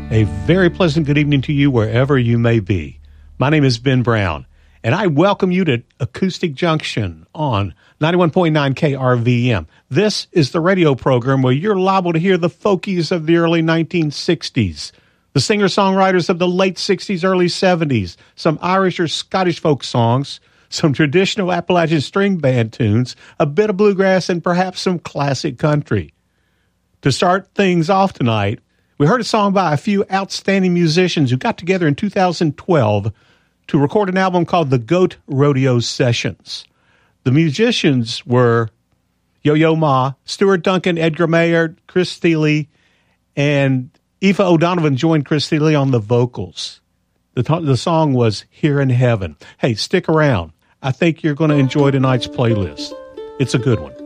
A very pleasant good evening to you wherever you may be. My name is Ben Brown, and I welcome you to Acoustic Junction on 91.9 KRVM. This is the radio program where you're liable to hear the folkies of the early 1960s, the singer-songwriters of the late 60s, early 70s, some Irish or Scottish folk songs, some traditional Appalachian string band tunes, a bit of bluegrass, and perhaps some classic country. To start things off tonight, we heard a song by a few outstanding musicians who got together in 2012 to record an album called The Goat Rodeo Sessions. The musicians were Yo-Yo Ma, Stuart Duncan, Edgar Mayer, Chris Steele, and Aoife O'Donovan joined Chris Steele on the vocals. The song was Here in Heaven. Hey, stick around. I think you're going to enjoy tonight's playlist. It's a good one.